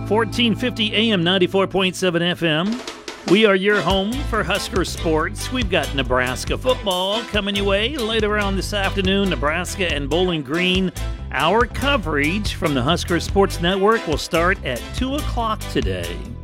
1450 AM, 94.7 FM. We are your home for Husker sports. We've got Nebraska football coming your way later on this afternoon. Nebraska and Bowling Green. Our coverage from the Husker Sports Network will start at 2 o'clock today.